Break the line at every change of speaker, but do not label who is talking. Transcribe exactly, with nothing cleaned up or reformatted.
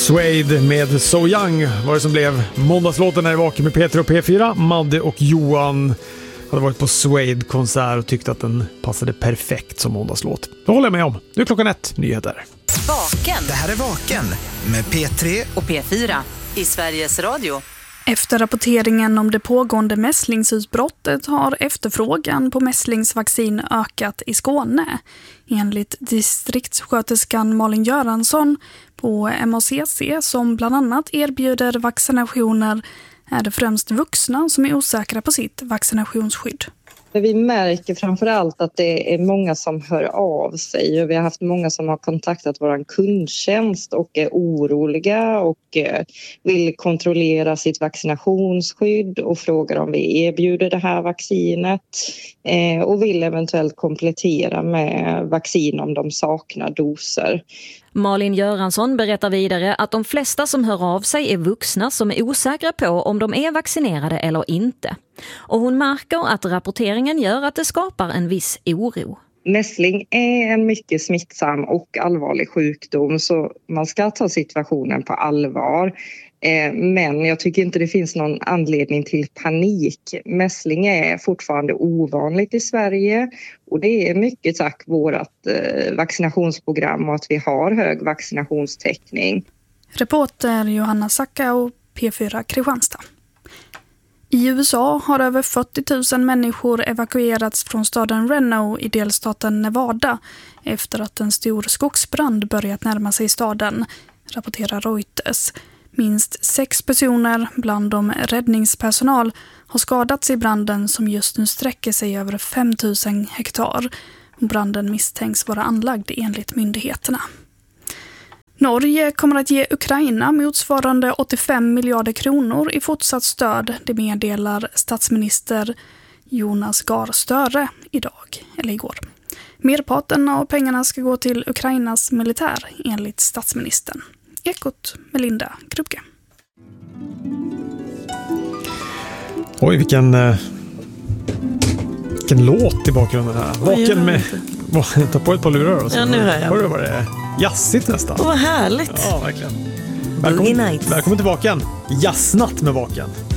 Suede med So Young var det som blev måndagslåten när det var med Peter och P fyra. Madde och Johan hade varit på Suede-konsert och tyckte att den passade perfekt som måndagslåt. Det håller jag med om. Nu är klockan ett, nyheter.
Vaken.
Det här är Vaken med P tre
och P fyra i Sveriges Radio.
Efter rapporteringen om det pågående mässlingsutbrottet har efterfrågan på mässlingsvaccin ökat i Skåne. Enligt distriktssköterskan Malin Göransson på M A C C, som bland annat erbjuder vaccinationer, är det främst vuxna som är osäkra på sitt vaccinationsskydd.
Vi märker framförallt att det är många som hör av sig. Vi har haft många som har kontaktat vår kundtjänst och är oroliga och vill kontrollera sitt vaccinationsskydd och frågar om vi erbjuder det här vaccinet och vill eventuellt komplettera med vaccin om de saknar doser.
Malin Göransson berättar vidare att de flesta som hör av sig är vuxna som är osäkra på om de är vaccinerade eller inte. Och hon märker att rapporteringen gör att det skapar en viss oro.
Mässling är en mycket smittsam och allvarlig sjukdom, så man ska ta situationen på allvar. Men jag tycker inte det finns någon anledning till panik. Mässling är fortfarande ovanligt i Sverige och det är mycket tack vårt vaccinationsprogram och att vi har hög vaccinationstäckning.
Reporter Johanna Sacka och P fyra Kristianstad. I U S A har över fyrtio tusen människor evakuerats från staden Reno i delstaten Nevada efter att en stor skogsbrand börjat närma sig staden, rapporterar Reuters. Minst sex personer, bland dem räddningspersonal, har skadats i branden som just nu sträcker sig över fem tusen hektar. Branden misstänks vara anlagd enligt myndigheterna. Norge kommer att ge Ukraina motsvarande åttiofem miljarder kronor i fortsatt stöd, det meddelar statsminister Jonas Gahr Støre idag, eller igår. Merparten av pengarna ska gå till Ukrainas militär, enligt statsministern. Ekot med Linda Krupke.
Oj, vilken, eh, vilken låt i bakgrunden här. Vaken med... Ta på ett par lurar och så.
Ja, nu hör jag.
Hör du vad det är? Jazzigt nästan.
Åh, vad härligt.
Ja, verkligen. Välkommen, välkommen till Vaken. Jazznatt med Vaken.